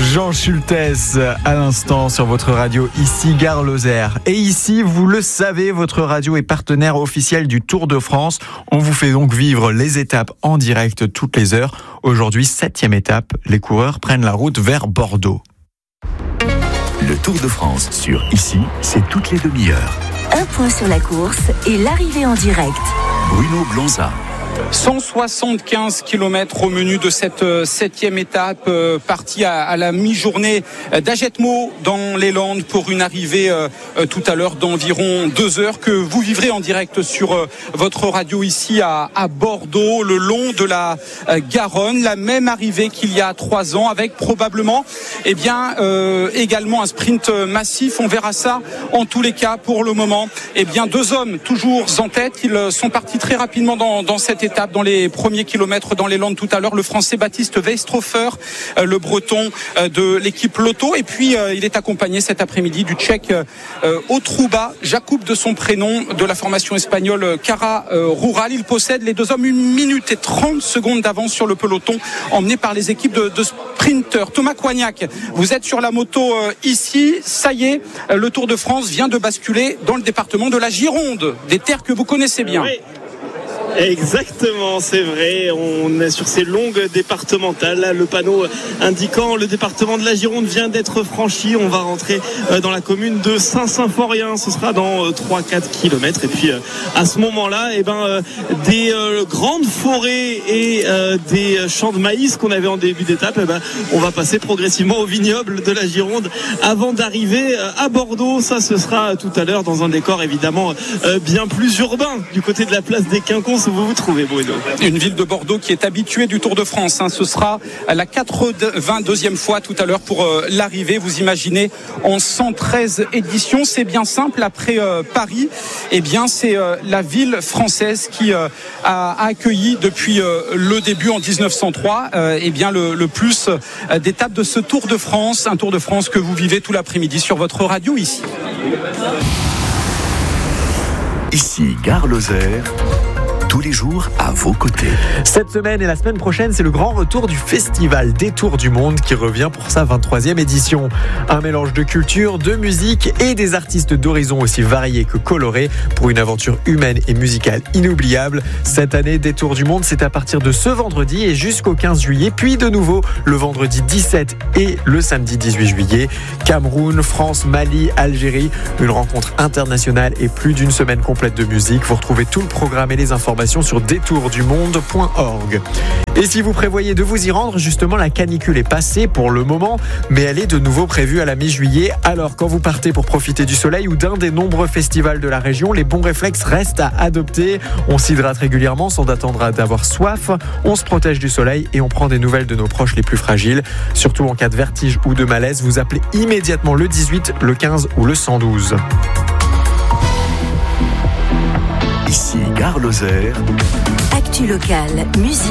Jean Schultes à l'instant sur votre radio, ici Gare Lozère. Et ici, vous le savez, votre radio est partenaire officiel du Tour de France. On vous fait donc vivre les étapes en direct toutes les heures. Aujourd'hui, 7e étape, les coureurs prennent la route vers Bordeaux. Le Tour de France sur Ici, c'est toutes les demi-heures. Un point sur la course et l'arrivée en direct. Bruno Blonza. 175 km au menu de cette 7e étape, partie à la mi-journée d'Agetmo dans les Landes pour une arrivée tout à l'heure d'environ 2 heures que vous vivrez en direct sur votre radio ici à Bordeaux, le long de la Garonne. La même arrivée qu'il y a 3 ans avec probablement également un sprint massif. On verra ça en tous les cas pour le moment. 2 hommes toujours en tête. Ils sont partis très rapidement dans cette étape, dans les premiers kilomètres dans les Landes tout à l'heure, le Français Baptiste Weistrofer, le Breton de l'équipe Lotto, et puis il est accompagné cet après-midi du Tchèque Otruba, Jakub de son prénom, de la formation espagnole Cara Rural. Il possède, les 2 hommes, 1 minute et 30 secondes d'avance sur le peloton, emmené par les équipes de sprinteurs. Thomas Coignac, vous êtes sur la moto ici, ça y est, le Tour de France vient de basculer dans le département de la Gironde, des terres que vous connaissez bien. Oui. Exactement, c'est vrai, on est sur ces longues départementales. Là, le panneau indiquant le département de la Gironde vient d'être franchi. On va rentrer dans la commune de Saint-Symphorien, ce sera dans 3-4 km. Et puis à ce moment-là, des grandes forêts et des champs de maïs qu'on avait en début d'étape, on va passer progressivement au vignoble de la Gironde avant d'arriver à Bordeaux. Ça, ce sera tout à l'heure dans un décor évidemment bien plus urbain du côté de la place des Quinconces où vous vous trouvez, Bruno. Une ville de Bordeaux qui est habituée du Tour de France. Ce sera la 82e fois tout à l'heure pour l'arrivée. Vous imaginez, en 113 éditions. C'est bien simple. Après Paris, c'est la ville française qui a accueilli depuis le début en 1903 le plus d'étapes de ce Tour de France. Un Tour de France que vous vivez tout l'après-midi sur votre radio ici. Ici Gare Lozère. Tous les jours à vos côtés. Cette semaine et la semaine prochaine, c'est le grand retour du Festival des Tours du Monde qui revient pour sa 23e édition. Un mélange de culture, de musique et des artistes d'horizons aussi variés que colorés pour une aventure humaine et musicale inoubliable. Cette année, des Tours du Monde, c'est à partir de ce vendredi et jusqu'au 15 juillet, puis de nouveau le vendredi 17 et le samedi 18 juillet. Cameroun, France, Mali, Algérie, une rencontre internationale et plus d'une semaine complète de musique. Vous retrouvez tout le programme et les informations sur détourdumonde.org. Et si vous prévoyez de vous y rendre, justement, la canicule est passée pour le moment, mais elle est de nouveau prévue à la mi-juillet. Alors, quand vous partez pour profiter du soleil ou d'un des nombreux festivals de la région, les bons réflexes restent à adopter. On s'hydrate régulièrement sans attendre d'avoir soif. On se protège du soleil et on prend des nouvelles de nos proches les plus fragiles. Surtout en cas de vertige ou de malaise, vous appelez immédiatement le 18, le 15 ou le 112. Ici Gare Lozère. Actu locale, musique.